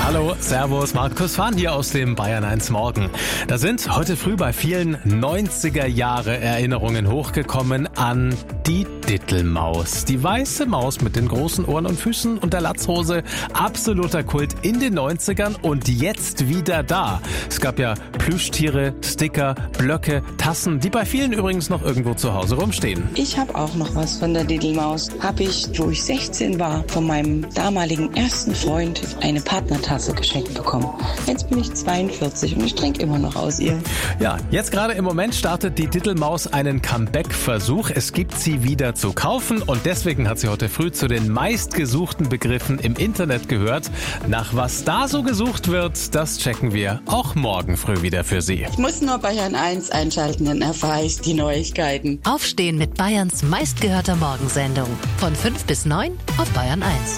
Hallo, Servus, Markus Fahn hier aus dem Bayern 1 Morgen. Da sind heute früh bei vielen 90er-Jahre-Erinnerungen hochgekommen an die Dittelmaus. Die weiße Maus mit den großen Ohren und Füßen und der Latzhose. Absoluter Kult in den 90ern und jetzt wieder da. Es gab ja Plüschtiere, Sticker, Blöcke, Tassen, die bei vielen übrigens noch irgendwo zu Hause rumstehen. Ich habe auch noch was von der Dittelmaus. Habe ich, wo ich 16 war, von meinem damaligen ersten Freund eine Partnertasse geschenkt bekommen. Jetzt bin ich 42 und ich trinke immer noch aus ihr. Ja, jetzt gerade im Moment startet die Dittelmaus einen Comeback-Versuch. Es gibt sie wieder zu kaufen und deswegen hat sie heute früh zu den meistgesuchten Begriffen im Internet gehört. Nach was da so gesucht wird, das checken wir auch morgen früh wieder für Sie. Ich muss nur Bayern 1 einschalten, dann erfahre ich die Neuigkeiten. Aufstehen mit Bayerns meistgehörter Morgensendung. Von 5 bis 9 auf Bayern 1.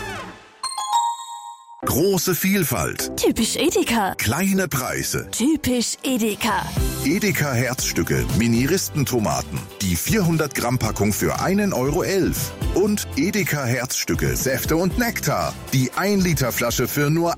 Große Vielfalt. Typisch Edeka. Kleine Preise. Typisch Edeka. Edeka Herzstücke, Mini-Ristentomaten. Die 400 Gramm Packung für 1,11 Euro. Und Edeka Herzstücke, Säfte und Nektar. Die 1 Liter Flasche für nur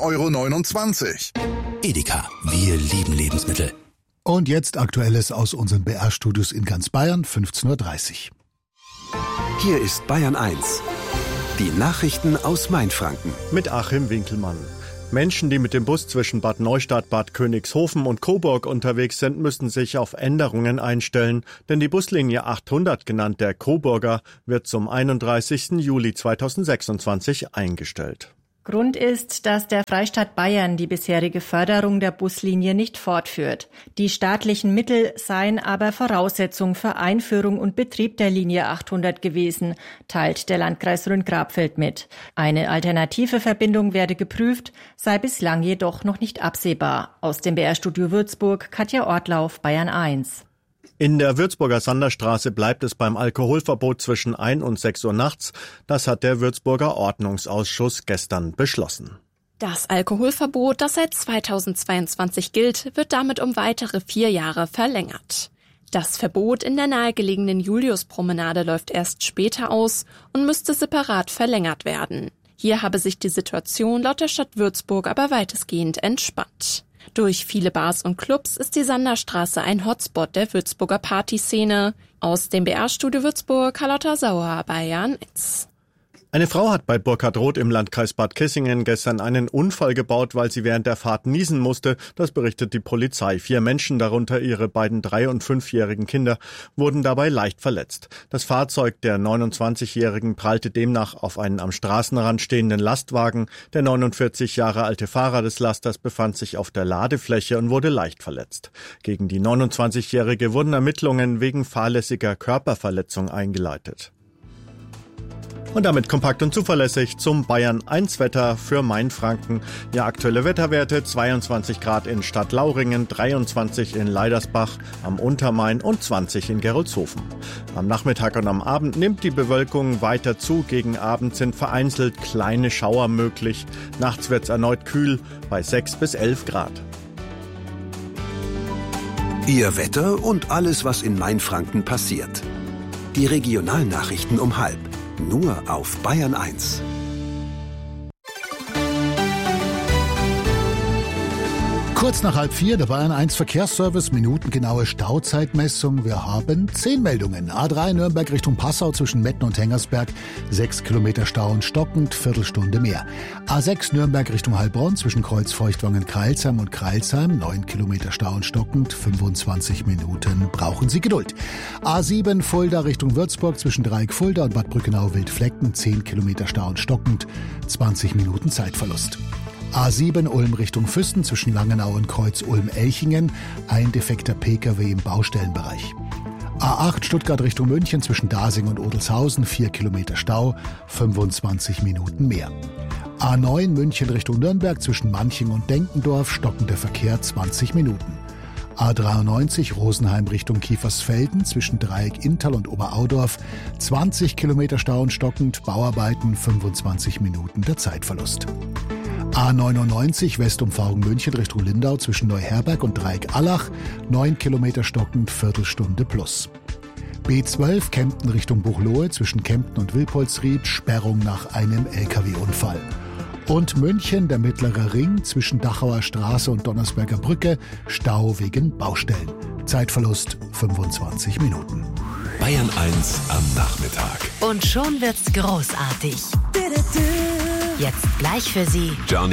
1,29 Euro. Edeka, wir lieben Lebensmittel. Und jetzt Aktuelles aus unseren BR-Studios in ganz Bayern, 15.30 Uhr. Hier ist Bayern 1. Die Nachrichten aus Mainfranken. Mit Achim Winkelmann. Menschen, die mit dem Bus zwischen Bad Neustadt, Bad Königshofen und Coburg unterwegs sind, müssen sich auf Änderungen einstellen, denn die Buslinie 800, genannt der Coburger, wird zum 31. Juli 2026 eingestellt. Grund ist, dass der Freistaat Bayern die bisherige Förderung der Buslinie nicht fortführt. Die staatlichen Mittel seien aber Voraussetzung für Einführung und Betrieb der Linie 800 gewesen, teilt der Landkreis Rhön-Grabfeld mit. Eine alternative Verbindung werde geprüft, sei bislang jedoch noch nicht absehbar. Aus dem BR-Studio Würzburg, Katja Ortlauf, Bayern 1. In der Würzburger Sanderstraße bleibt es beim Alkoholverbot zwischen 1 und 6 Uhr nachts. Das hat der Würzburger Ordnungsausschuss gestern beschlossen. Das Alkoholverbot, das seit 2022 gilt, wird damit um weitere 4 Jahre verlängert. Das Verbot in der nahegelegenen Juliuspromenade läuft erst später aus und müsste separat verlängert werden. Hier habe sich die Situation laut der Stadt Würzburg aber weitestgehend entspannt. Durch viele Bars und Clubs ist die Sanderstraße ein Hotspot der Würzburger Partyszene. Aus dem BR-Studio Würzburg, Carlotta Sauer, Bayern 1. Eine Frau hat bei Burkhardroth im Landkreis Bad Kissingen gestern einen Unfall gebaut, weil sie während der Fahrt niesen musste. Das berichtet die Polizei. 4 Menschen, darunter ihre beiden 3- und 5-jährigen Kinder, wurden dabei leicht verletzt. Das Fahrzeug der 29-Jährigen prallte demnach auf einen am Straßenrand stehenden Lastwagen. Der 49 Jahre alte Fahrer des Lasters befand sich auf der Ladefläche und wurde leicht verletzt. Gegen die 29-Jährige wurden Ermittlungen wegen fahrlässiger Körperverletzung eingeleitet. Und damit kompakt und zuverlässig zum Bayern 1 Wetter für Mainfranken. Ja, aktuelle Wetterwerte: 22 Grad in Stadtlauringen, 23 in Leidersbach am Untermain und 20 in Gerolzhofen. Am Nachmittag und am Abend nimmt die Bewölkung weiter zu. Gegen Abend sind vereinzelt kleine Schauer möglich. Nachts wird es erneut kühl bei 6 bis 11 Grad. Ihr Wetter und alles, was in Mainfranken passiert. Die Regionalnachrichten um 12:30. Nur auf Bayern 1. Kurz nach 3:30, der Bayern 1 Verkehrsservice, minutengenaue Stauzeitmessung. Wir haben 10 Meldungen. A3 Nürnberg Richtung Passau zwischen Metten und Hengersberg, 6 Kilometer Stau und stockend, Viertelstunde mehr. A6 Nürnberg Richtung Heilbronn zwischen Kreuzfeuchtwangen-Kreilsheim und Kreilsheim, 9 Kilometer Stau und stockend, 25 Minuten brauchen Sie Geduld. A7 Fulda Richtung Würzburg zwischen Dreieck Fulda und Bad Brückenau-Wildflecken, 10 Kilometer Stau und stockend, 20 Minuten Zeitverlust. A7 Ulm Richtung Füssen zwischen Langenau und Kreuz Ulm-Elchingen, ein defekter Pkw im Baustellenbereich. A8 Stuttgart Richtung München zwischen Dasing und Odelshausen, 4 Kilometer Stau, 25 Minuten mehr. A9 München Richtung Nürnberg zwischen Manching und Denkendorf, stockender Verkehr, 20 Minuten. A93 Rosenheim Richtung Kiefersfelden zwischen Dreieck Inntal und Oberaudorf, 20 Kilometer Stau und stockend, Bauarbeiten, 25 Minuten der Zeitverlust. A99 Westumfahrung München Richtung Lindau zwischen Neuherberg und Dreieck Allach, 9 Kilometer stockend, Viertelstunde plus. B12 Kempten Richtung Buchloe zwischen Kempten und Wilpolsried, Sperrung nach einem LKW-Unfall. Und München, der Mittlere Ring zwischen Dachauer Straße und Donnersberger Brücke, Stau wegen Baustellen. Zeitverlust 25 Minuten. Bayern 1 am Nachmittag. Und schon wird's großartig. Jetzt gleich für Sie Johnny